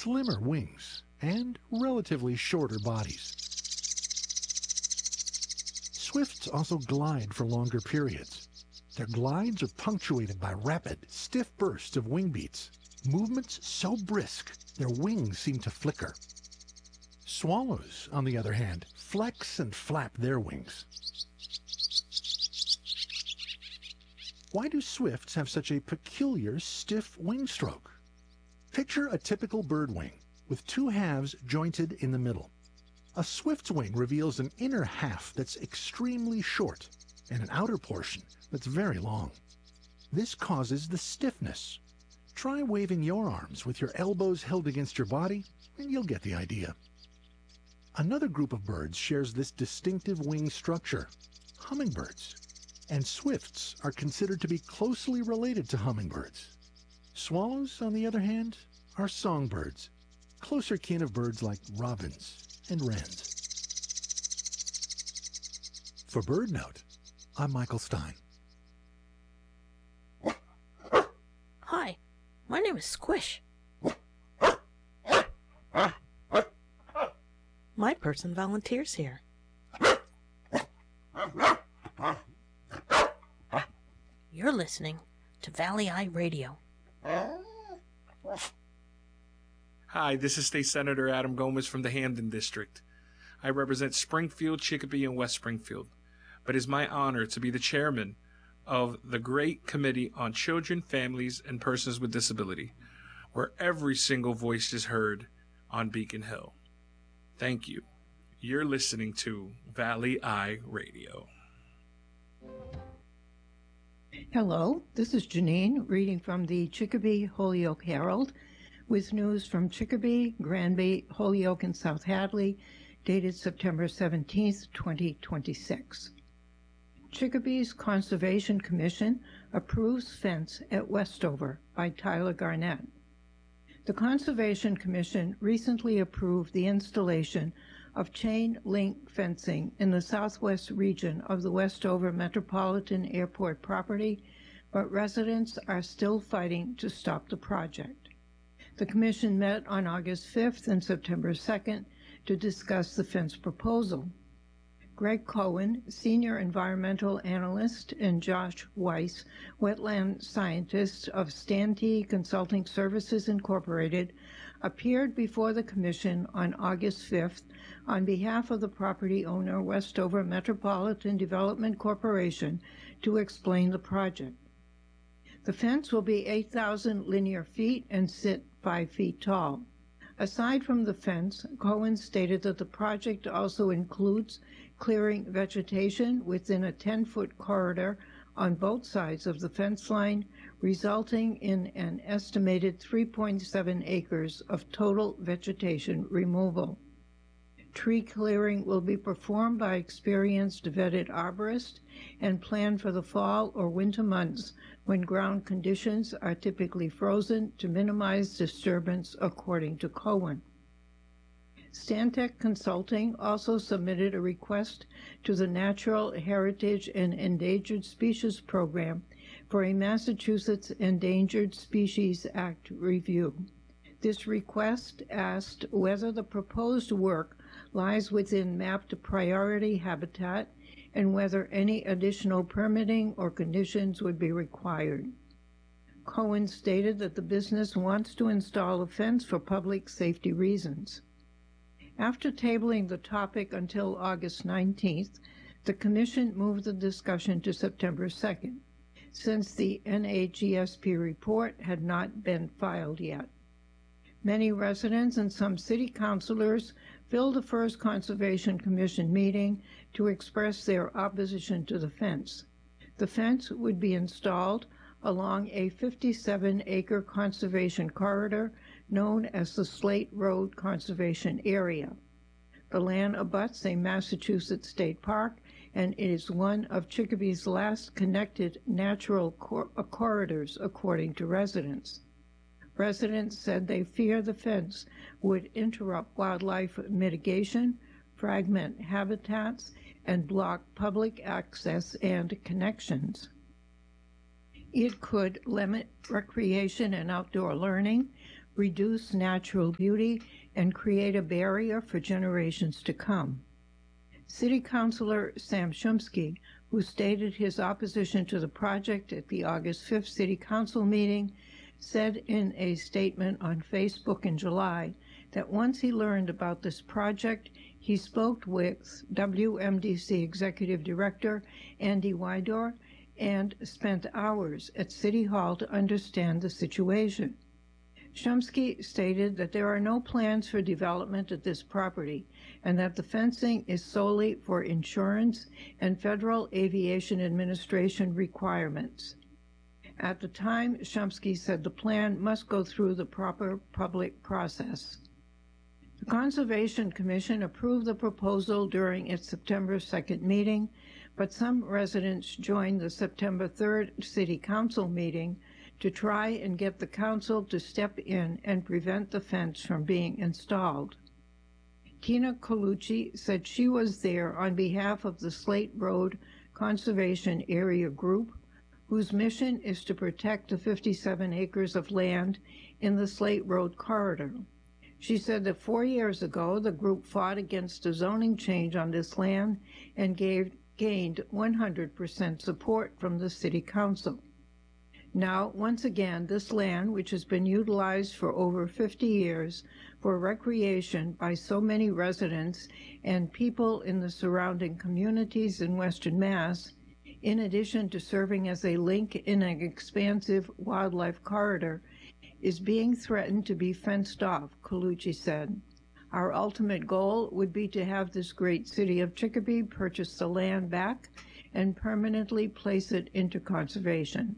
slimmer wings and relatively shorter bodies. Swifts also glide for longer periods. Their glides are punctuated by rapid, stiff bursts of wing beats, movements so brisk their wings seem to flicker. Swallows, on the other hand, flex and flap their wings. Why do swifts have such a peculiar, stiff wing stroke? Picture a typical bird wing, with two halves jointed in the middle. A swift's wing reveals an inner half that's extremely short, and an outer portion that's very long. This causes the stiffness. Try waving your arms with your elbows held against your body, and you'll get the idea. Another group of birds shares this distinctive wing structure, hummingbirds. And swifts are considered to be closely related to hummingbirds. Swallows, on the other hand, are songbirds, closer kin of birds like robins and wrens. For BirdNote, I'm Michael Stein. Hi, my name is Squish. My person volunteers here. You're listening to Valley Eye Radio. Hi, this is State Senator Adam Gomez from the Hamden District. I represent Springfield, Chicopee, and West Springfield, but it's my honor to be the chairman of the great Committee on Children, Families, and Persons with Disability, where every single voice is heard on Beacon Hill. Thank you. You're listening to Valley Eye Radio. Hello, this is Janine reading from the Chicopee Holyoke Herald with news from Chicopee, Granby, Holyoke, and South Hadley, dated September 17th, 2026. Chicopee's Conservation Commission approves fence at Westover by Tyler Garnett. The Conservation Commission recently approved the installation of chain link fencing in the southwest region of the Westover Metropolitan Airport property, but residents are still fighting to stop the project. The Commission met on August 5th and September 2nd to discuss the fence proposal. Greg Cohen, Senior Environmental Analyst, and Josh Weiss, Wetland Scientist of Stantee Consulting Services Incorporated, appeared before the Commission on August 5th on behalf of the property owner Westover Metropolitan Development Corporation to explain the project. The fence will be 8,000 linear feet and sit 5 feet tall. Aside from the fence, Cohen stated that the project also includes clearing vegetation within a 10-foot corridor on both sides of the fence line, resulting in an estimated 3.7 acres of total vegetation removal. Tree clearing will be performed by experienced vetted arborists and planned for the fall or winter months when ground conditions are typically frozen to minimize disturbance, according to Cohen. Stantec Consulting also submitted a request to the Natural Heritage and Endangered Species Program for a Massachusetts Endangered Species Act review. This request asked whether the proposed work lies within mapped priority habitat and whether any additional permitting or conditions would be required. Cohen stated that the business wants to install a fence for public safety reasons. After tabling the topic until August 19th, the Commission moved the discussion to September 2nd, since the NAGSP report had not been filed yet. Many residents and some city councilors filled the first Conservation Commission meeting to express their opposition to the fence. The fence would be installed along a 57-acre conservation corridor known as the Slate Road Conservation Area. The land abuts a Massachusetts state park, and it is one of Chicopee's last connected natural corridors, according to residents. Residents said they fear the fence would interrupt wildlife mitigation, fragment habitats, and block public access and connections. It could limit recreation and outdoor learning, reduce natural beauty, and create a barrier for generations to come. City Councilor Sam Shumsky, who stated his opposition to the project at the August 5th City Council meeting, said in a statement on Facebook in July that once he learned about this project, he spoke with WMDC Executive Director Andy Wydor and spent hours at City Hall to understand the situation. Shumsky stated that there are no plans for development at this property and that the fencing is solely for insurance and Federal Aviation Administration requirements. At the time, Shumsky said the plan must go through the proper public process. The Conservation Commission approved the proposal during its September 2nd meeting, but some residents joined the September 3rd City Council meeting to try and get the council to step in and prevent the fence from being installed. Tina Colucci said she was there on behalf of the Slate Road Conservation Area Group, whose mission is to protect the 57 acres of land in the Slate Road corridor. She said that 4 years ago, the group fought against a zoning change on this land and gained 100% support from the City Council. Now, once again, this land, which has been utilized for over 50 years for recreation by so many residents and people in the surrounding communities in Western Mass, in addition to serving as a link in an expansive wildlife corridor, is being threatened to be fenced off, Colucci said. Our ultimate goal would be to have this great city of Chicopee purchase the land back and permanently place it into conservation.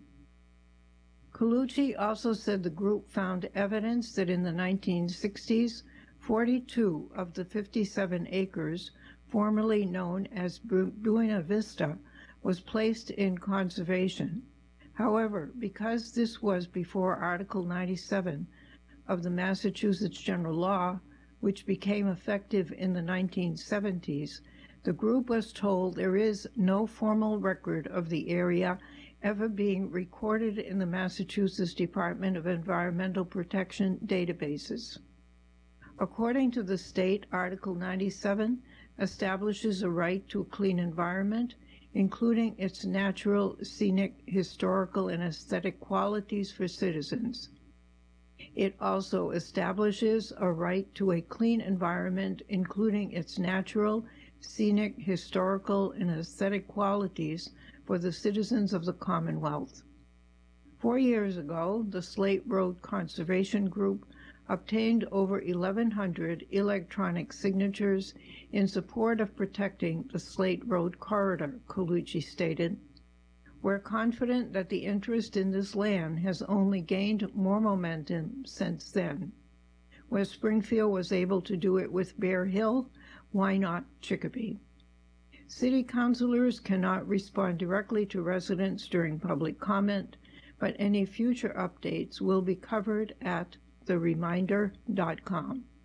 Colucci also said the group found evidence that in the 1960s, 42 of the 57 acres, formerly known as Buena Vista, was placed in conservation. However, because this was before Article 97 of the Massachusetts General Law, which became effective in the 1970s, the group was told there is no formal record of the area ever being recorded in the Massachusetts Department of Environmental Protection databases. According to the state, Article 97 establishes a right to a clean environment, including its natural, scenic, historical, and aesthetic qualities for citizens. It also establishes a right to a clean environment, including its natural, scenic, historical, and aesthetic qualities for the citizens of the Commonwealth. 4 years ago, the Slate Road Conservation Group obtained over 1,100 electronic signatures in support of protecting the Slate Road corridor, Colucci stated. We're confident that the interest in this land has only gained more momentum since then. Where Springfield was able to do it with Bear Hill, why not Chicopee? City councilors cannot respond directly to residents during public comment, but any future updates will be covered at thereminder.com.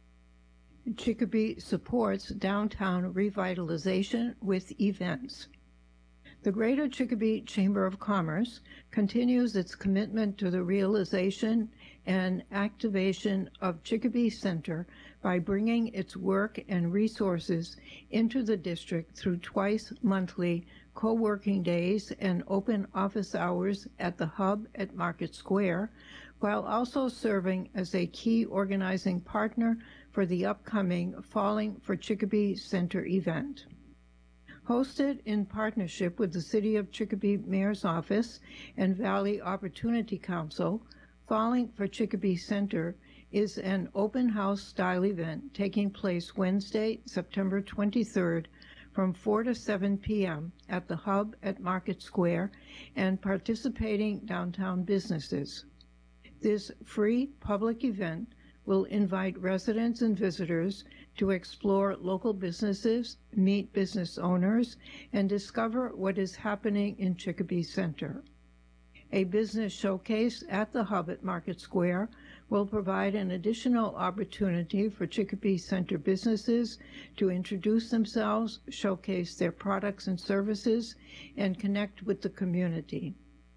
Chicopee supports downtown revitalization with events. The Greater Chicopee Chamber of Commerce continues its commitment to the realization and activation of Chicopee Center by bringing its work and resources into the district through twice-monthly co-working days and open office hours at the Hub at Market Square, while also serving as a key organizing partner for the upcoming Falling for Chicopee Center event. Hosted in partnership with the City of Chicopee Mayor's Office and Valley Opportunity Council, Falling for Chicopee Center is an open house style event taking place Wednesday, September 23rd from 4 to 7 p.m. at the Hub at Market Square and participating downtown businesses. This free public event will invite residents and visitors to explore local businesses, meet business owners, and discover what is happening in Chicopee Center. A business showcase at the Hub at Market Square will provide an additional opportunity for Chicopee Center businesses to introduce themselves, showcase their products and services, and connect with the community.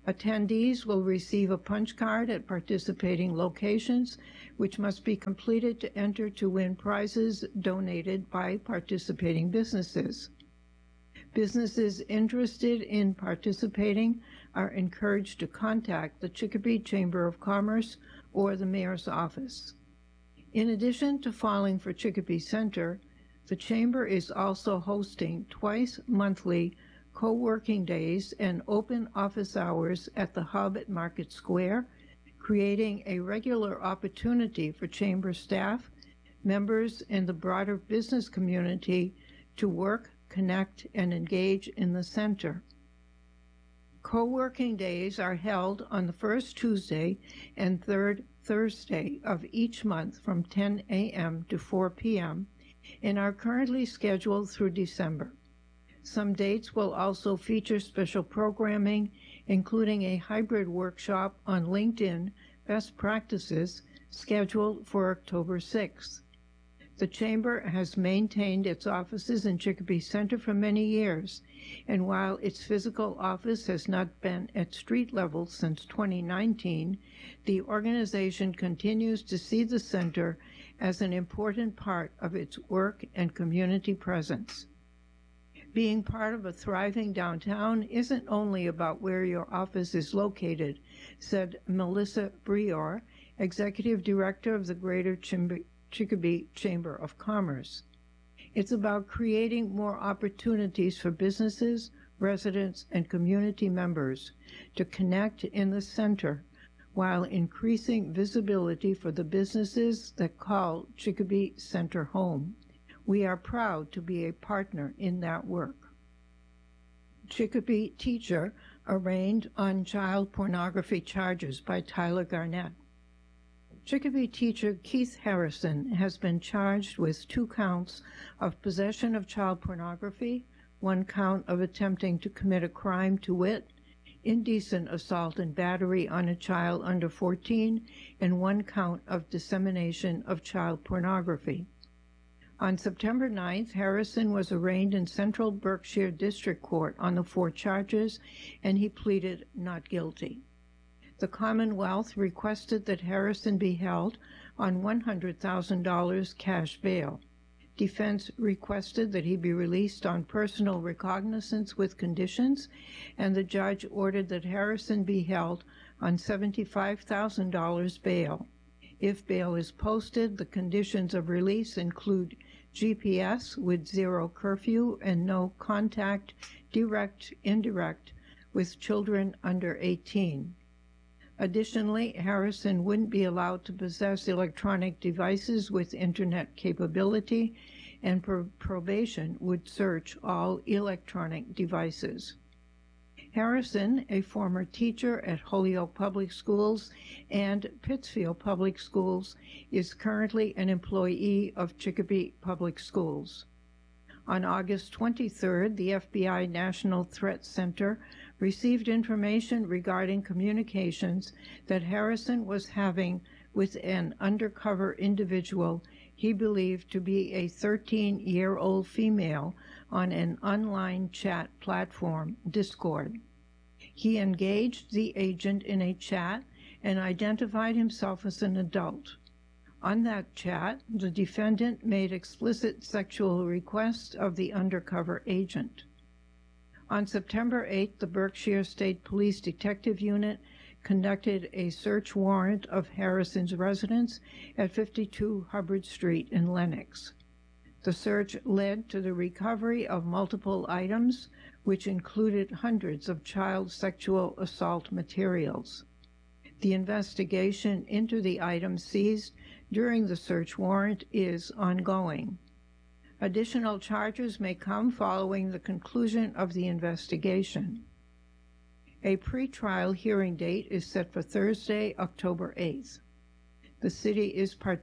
Attendees will receive a punch card at participating locations, which must be completed to enter to win prizes donated by participating businesses. Businesses interested in participating are encouraged to contact the Chicopee Chamber of Commerce or the Mayor's office. In addition to Falling for Chicopee Center, the Chamber is also hosting twice monthly co-working days and open office hours at the Hub at Market Square, creating a regular opportunity for Chamber staff, members, and the broader business community to work, connect, and engage in the center. Co-working days are held on the first Tuesday and third Thursday of each month from 10 a.m. to 4 p.m. and are currently scheduled through December. Some dates will also feature special programming, including a hybrid workshop on LinkedIn best practices scheduled for October 6th. The Chamber has maintained its offices in Chicopee Center for many years, and while its physical office has not been at street level since 2019, the organization continues to see the center as an important part of its work and community presence. Being part of a thriving downtown isn't only about where your office is located, said Melissa Brior, Executive Director of the Greater Chicopee Chamber of Commerce. It's about creating more opportunities for businesses, residents, and community members to connect in the center while increasing visibility for the businesses that call Chicopee Center home. We are proud to be a partner in that work. Chicopee teacher arraigned on child pornography charges by Tyler Garnett. Chicopee teacher Keith Harrison has been charged with 2 counts of possession of child pornography, 1 count of attempting to commit a crime, to wit, indecent assault and battery on a child under 14, and 1 count of dissemination of child pornography. On September 9th, Harrison was arraigned in Central Berkshire District Court on the 4 charges, and he pleaded not guilty. The Commonwealth requested that Harrison be held on $100,000 cash bail. Defense requested that he be released on personal recognizance with conditions, and the judge ordered that Harrison be held on $75,000 bail. If bail is posted, the conditions of release include GPS with 0 curfew and no contact, direct, indirect, with children under 18. Additionally, Harrison wouldn't be allowed to possess electronic devices with Internet capability, and probation would search all electronic devices. Harrison, a former teacher at Holyoke Public Schools and Pittsfield Public Schools, is currently an employee of Chicopee Public Schools. On August 23rd, the FBI National Threat Center received information regarding communications that Harrison was having with an undercover individual he believed to be a 13-year-old female on an online chat platform, Discord. He engaged the agent in a chat and identified himself as an adult. On that chat, the defendant made explicit sexual requests of the undercover agent. On September 8th, the Berkshire State Police Detective Unit conducted a search warrant of Harrison's residence at 52 Hubbard Street in Lenox. The search led to the recovery of multiple items, which included hundreds of child sexual assault materials. The investigation into the items seized during the search warrant is ongoing. Additional charges may come following the conclusion of the investigation. A pretrial hearing date is set for Thursday, October 8th. The city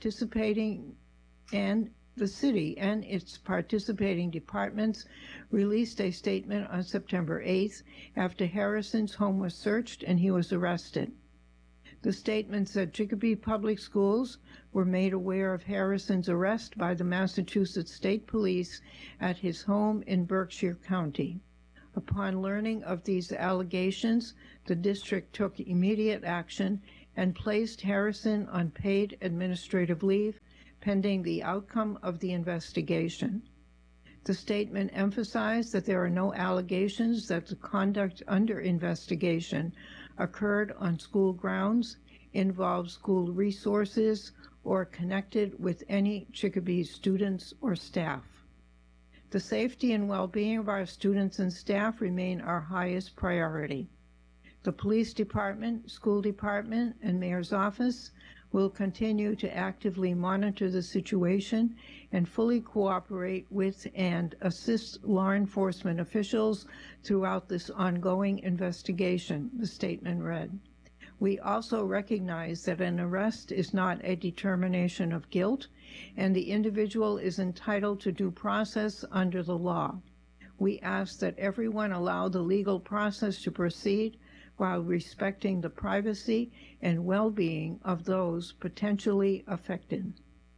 and its participating departments released a statement on September 8th after Harrison's home was searched and he was arrested. The statement said Chicopee Public Schools were made aware of Harrison's arrest by the Massachusetts State Police at his home in Berkshire County. Upon learning of these allegations, the district took immediate action and placed Harrison on paid administrative leave pending the outcome of the investigation. The statement emphasized that there are no allegations that the conduct under investigation occurred on school grounds, involved school resources, or connected with any Chicopee students or staff. The safety and well-being of our students and staff remain our highest priority. The police department, school department, and mayor's office will continue to actively monitor the situation and fully cooperate with and assist law enforcement officials throughout this ongoing investigation, the statement read. We also recognize that an arrest is not a determination of guilt, and the individual is entitled to due process under the law. We ask that everyone allow the legal process to proceed while respecting the privacy and well-being of those potentially affected.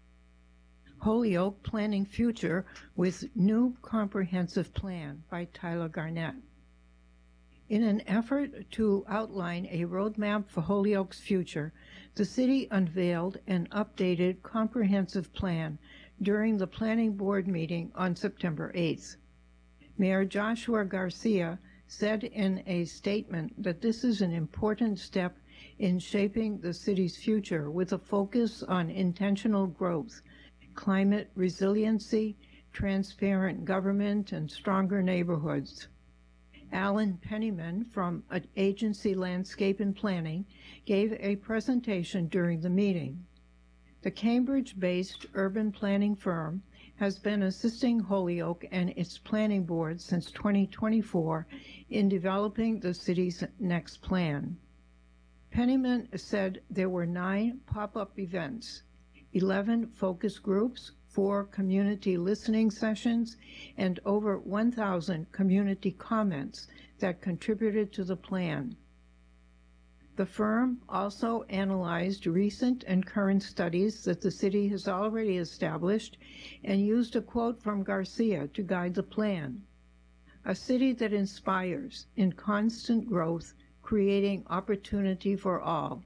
Holyoke Planning Future with New Comprehensive Plan by Tyler Garnett. In an effort to outline a roadmap for Holyoke's future, the city unveiled an updated comprehensive plan during the Planning Board meeting on September 8th. Mayor Joshua Garcia said in a statement that this is an important step in shaping the city's future with a focus on intentional growth, climate resiliency, transparent government, and stronger neighborhoods. Alan Pennyman from Agency Landscape and Planning gave a presentation during the meeting. The Cambridge-based urban planning firm has been assisting Holyoke and its planning board since 2024 in developing the city's next plan. Pennyman said there were 9 pop-up events, 11 focus groups, 4 community listening sessions, and over 1,000 community comments that contributed to the plan. The firm also analyzed recent and current studies that the city has already established and used a quote from Garcia to guide the plan. A city that inspires in constant growth, creating opportunity for all.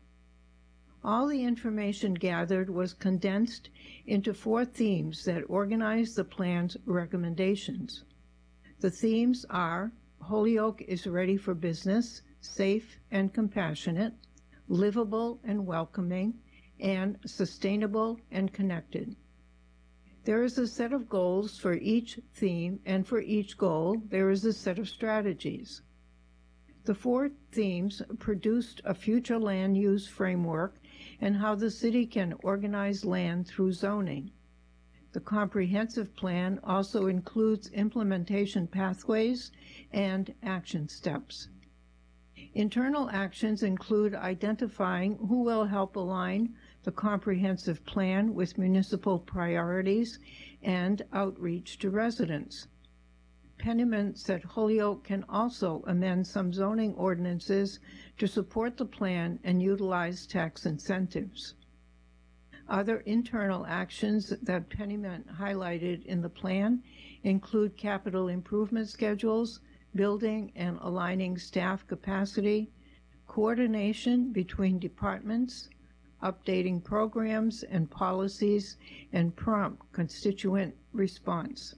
All the information gathered was condensed into 4 themes that organize the plan's recommendations. The themes are Holyoke is ready for business, safe and compassionate, livable and welcoming, and sustainable and connected. There is a set of goals for each theme, and for each goal, there is a set of strategies. The 4 themes produced a future land use framework and how the city can organize land through zoning. The comprehensive plan also includes implementation pathways and action steps. Internal actions include identifying who will help align the comprehensive plan with municipal priorities and outreach to residents. Pennyman said Holyoke can also amend some zoning ordinances to support the plan and utilize tax incentives. Other internal actions that Pennyman highlighted in the plan include capital improvement schedules, building and aligning staff capacity, coordination between departments, updating programs and policies, and prompt constituent response.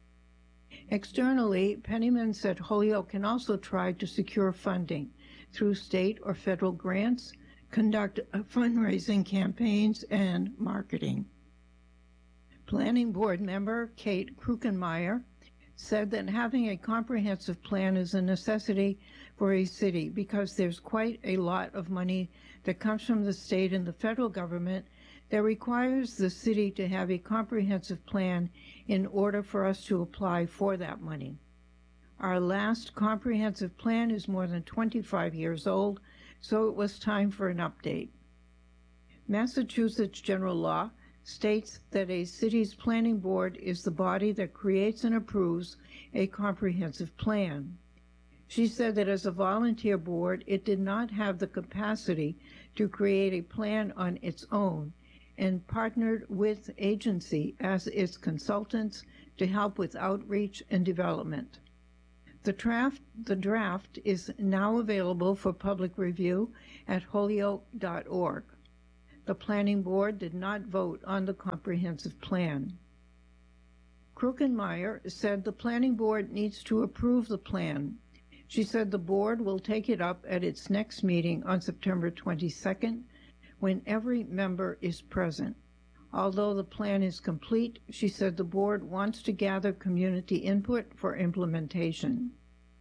Externally, Pennyman said Holyoke can also try to secure funding through state or federal grants, conduct fundraising campaigns, and marketing. Planning Board member Kate Krukenmeyer said that having a comprehensive plan is a necessity for a city because there's quite a lot of money that comes from the state and the federal government that requires the city to have a comprehensive plan in order for us to apply for that money. Our last comprehensive plan is more than 25 years old, so it was time for an update. Massachusetts general law states that a city's planning board is the body that creates and approves a comprehensive plan. She said that as a volunteer board, it did not have the capacity to create a plan on its own and partnered with agency as its consultants to help with outreach and development. The draft is now available for public review at holyoke.org. The Planning Board did not vote on the comprehensive plan. Krukenmeyer said the Planning Board needs to approve the plan. She said the board will take it up at its next meeting on September 22nd, when every member is present. Although the plan is complete, she said the board wants to gather community input for implementation.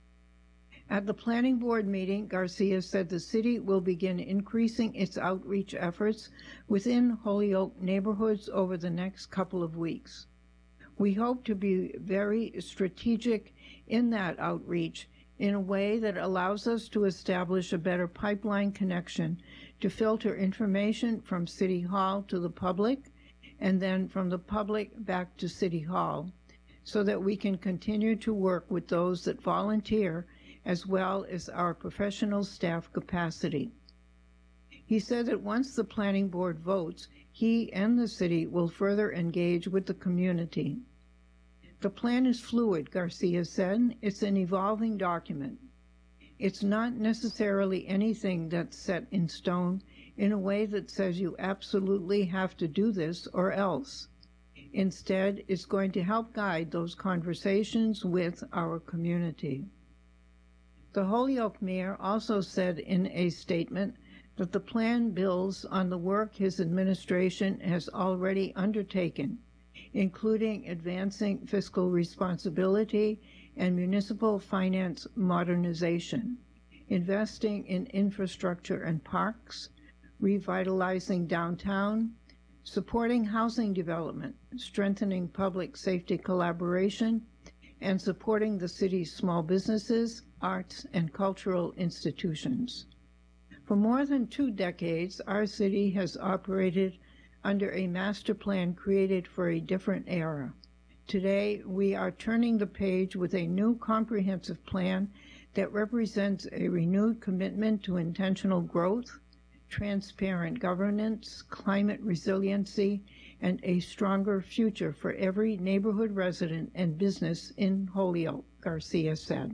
At the Planning Board meeting, Garcia said the city will begin increasing its outreach efforts within Holyoke neighborhoods over the next couple of weeks. We hope to be very strategic in that outreach in a way that allows us to establish a better pipeline connection to filter information from City Hall to the public and then from the public back to City Hall, so that we can continue to work with those that volunteer as well as our professional staff capacity. He said that once the Planning Board votes, he and the city will further engage with the community. The plan is fluid, Garcia said. It's an evolving document. It's not necessarily anything that's set in stone in a way that says you absolutely have to do this or else. Instead, it's going to help guide those conversations with our community. The Holyoke mayor also said in a statement that the plan builds on the work his administration has already undertaken, including advancing fiscal responsibility and municipal finance modernization, investing in infrastructure and parks, revitalizing downtown, supporting housing development, strengthening public safety collaboration, and supporting the city's small businesses, arts, and cultural institutions. For more than 2 decades, our city has operated under a master plan created for a different era. Today, we are turning the page with a new comprehensive plan that represents a renewed commitment to intentional growth, transparent governance, climate resiliency, and a stronger future for every neighborhood resident and business in Holyoke, Garcia said.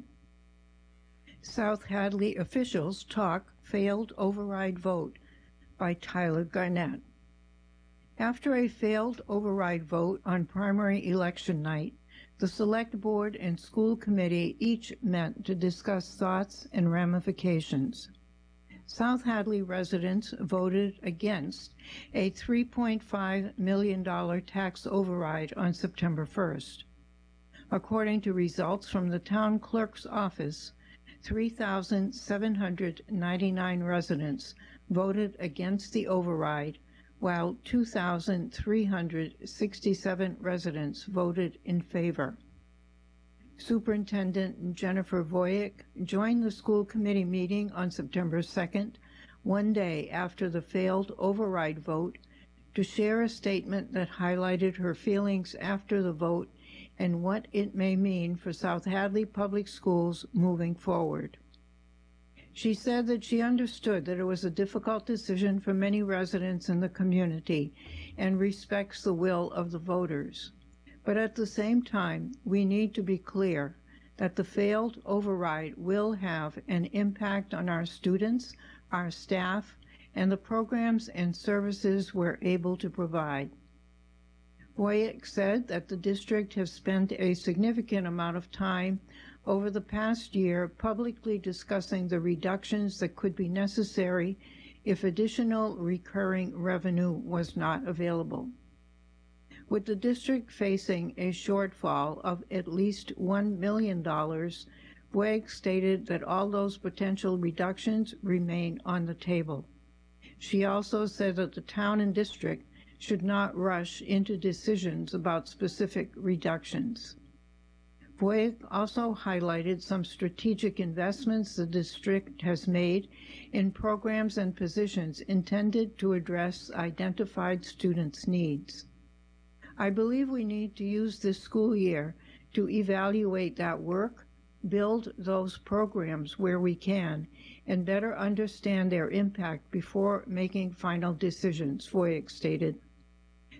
South Hadley officials talk failed override vote by Tyler Garnett. After a failed override vote on primary election night, the Select Board and School Committee each met to discuss thoughts and ramifications. South Hadley residents voted against a $3.5 million tax override on September 1st. According to results from the town clerk's office, 3,799 residents voted against the override, while 2,367 residents voted in favor. Superintendent Jennifer Voyek joined the school committee meeting on September 2nd, one day after the failed override vote, to share a statement that highlighted her feelings after the vote and what it may mean for South Hadley Public Schools moving forward. She said that she understood that it was a difficult decision for many residents in the community and respects the will of the voters. But at the same time, we need to be clear that the failed override will have an impact on our students, our staff, and the programs and services we're able to provide. Voyek said that the district has spent a significant amount of time over the past year publicly discussing the reductions that could be necessary if additional recurring revenue was not available. With the district facing a shortfall of at least $1 million, Voyek stated that all those potential reductions remain on the table. She also said that the town and district should not rush into decisions about specific reductions. Voyek also highlighted some strategic investments the district has made in programs and positions intended to address identified students' needs. I believe we need to use this school year to evaluate that work, build those programs where we can, and better understand their impact before making final decisions, Voyek stated.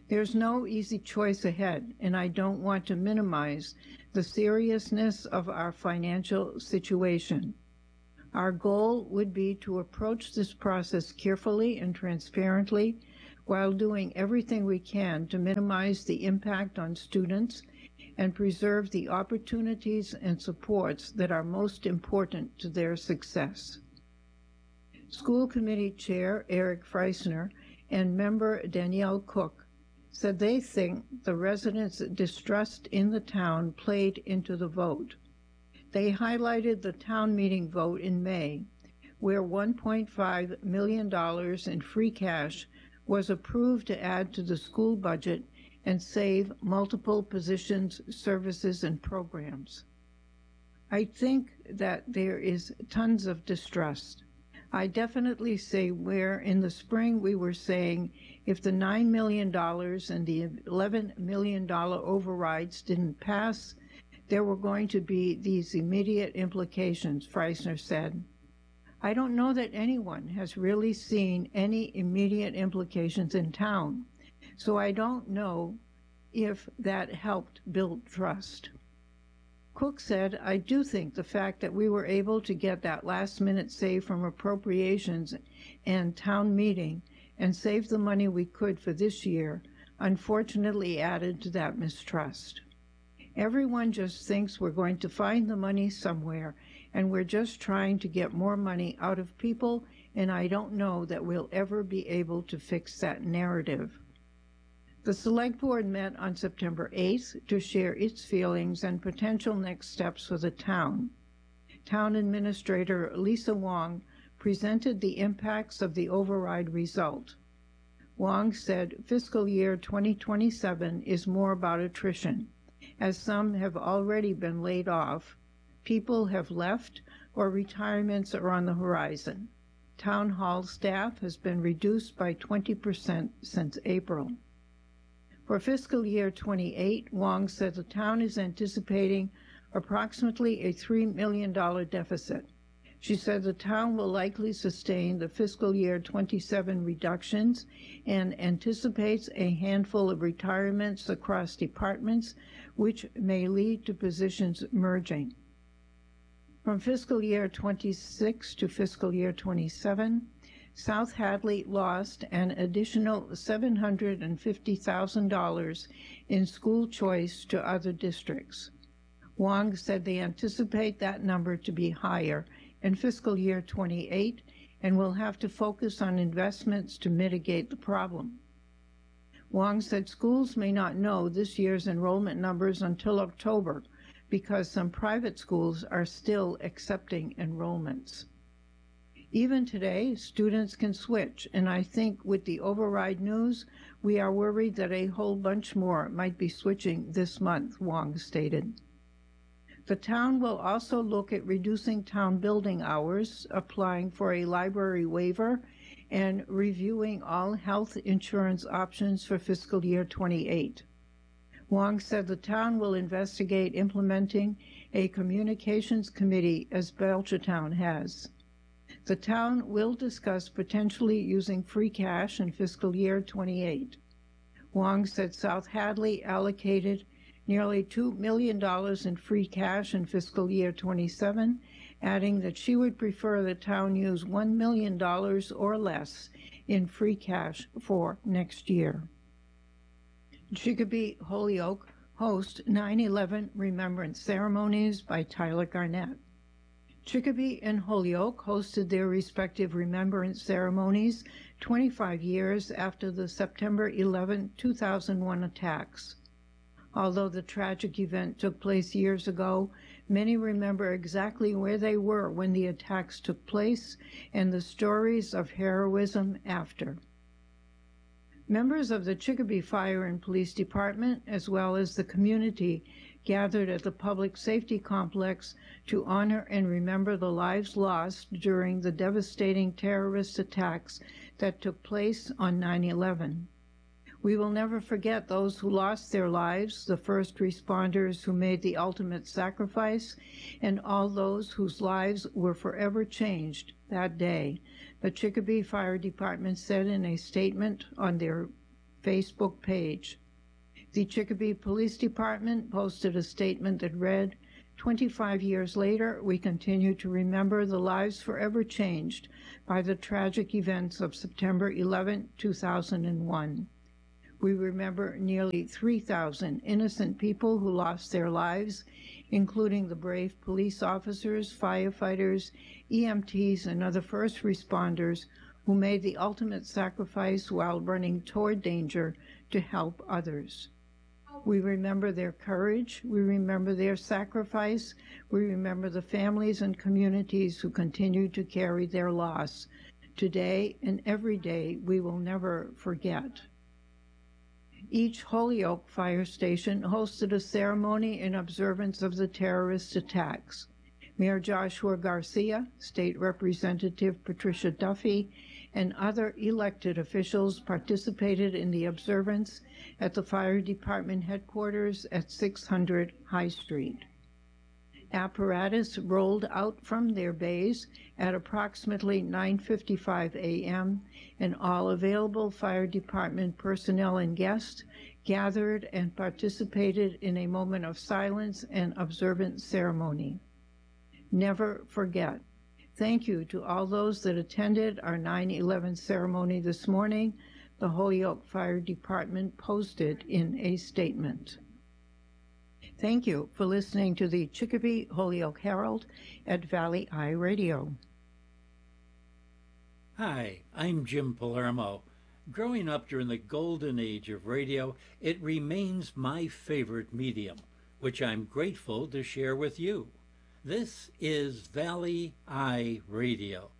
There's no easy choice ahead, and I don't want to minimize the seriousness of our financial situation. Our goal would be to approach this process carefully and transparently while doing everything we can to minimize the impact on students and preserve the opportunities and supports that are most important to their success. School Committee Chair Eric Freisner and member Danielle Cook said they think the residents' distrust in the town played into the vote. They highlighted the town meeting vote in May, where $1.5 million in free cash was approved to add to the school budget and save multiple positions, services, and programs. I think that there is tons of distrust. I definitely say where in the spring we were saying if the $9 million and the $11 million overrides didn't pass, there were going to be these immediate implications, Freisner said. I don't know that anyone has really seen any immediate implications in town, so I don't know if that helped build trust. Cook said, I do think the fact that we were able to get that last-minute save from appropriations and town meeting and save the money we could for this year unfortunately added to that mistrust. Everyone just thinks we're going to find the money somewhere, and we're just trying to get more money out of people, and I don't know that we'll ever be able to fix that narrative. The Select Board met on September 8th to share its feelings and potential next steps for the town. Town Administrator Lisa Wong presented the impacts of the override result. Wong said fiscal year 2027 is more about attrition, as some have already been laid off, people have left, or retirements are on the horizon. Town hall staff has been reduced by 20% since April. For fiscal year 28, Wong said the town is anticipating approximately a $3 million deficit. She said the town will likely sustain the fiscal year 27 reductions and anticipates a handful of retirements across departments, which may lead to positions merging. From fiscal year 26 to fiscal year 27, South Hadley lost an additional $750,000 in school choice to other districts. Wong said they anticipate that number to be higher in fiscal year 28 and will have to focus on investments to mitigate the problem. Wong said schools may not know this year's enrollment numbers until October because some private schools are still accepting enrollments. Even today, students can switch, and I think with the override news, we are worried that a whole bunch more might be switching this month, Wong stated. The town will also look at reducing town building hours, applying for a library waiver, and reviewing all health insurance options for fiscal year 28. Wong said the town will investigate implementing a communications committee as Belchertown has. The town will discuss potentially using free cash in fiscal year 28. Wong said South Hadley allocated nearly $2 million in free cash in fiscal year 27, adding that she would prefer the town use $1 million or less in free cash for next year. Chicopee Holyoke host 9/11 Remembrance Ceremonies by Tyler Garnett. Chicopee and Holyoke hosted their respective remembrance ceremonies 25 years after the September 11, 2001 attacks. Although the tragic event took place years ago, many remember exactly where they were when the attacks took place and the stories of heroism after. Members of the Chicopee Fire and Police Department, as well as the community, gathered at the Public Safety Complex to honor and remember the lives lost during the devastating terrorist attacks that took place on 9/11. We will never forget those who lost their lives, the first responders who made the ultimate sacrifice, and all those whose lives were forever changed that day, the Chicopee Fire Department said in a statement on their Facebook page. The Chicopee Police Department posted a statement that read, 25 years later, we continue to remember the lives forever changed by the tragic events of September 11, 2001. We remember nearly 3,000 innocent people who lost their lives, including the brave police officers, firefighters, EMTs, and other first responders who made the ultimate sacrifice while running toward danger to help others. We remember their courage, we remember their sacrifice, we remember the families and communities who continue to carry their loss. Today and every day we will never forget. Each Holyoke fire station hosted a ceremony in observance of the terrorist attacks. Mayor Joshua Garcia, State Representative Patricia Duffy, and other elected officials participated in the observance at the Fire Department headquarters at 600 High Street. Apparatus rolled out from their bays at approximately 9:55 a.m., and all available Fire Department personnel and guests gathered and participated in a moment of silence and observant ceremony. Never forget. Thank you to all those that attended our 9/11 ceremony this morning, the Holyoke Fire Department posted in a statement. Thank you for listening to the Chicopee Holyoke Herald at Valley Eye Radio. Hi, I'm Jim Palermo. Growing up during the golden age of radio, it remains my favorite medium, which I'm grateful to share with you. This is Valley Eye Radio.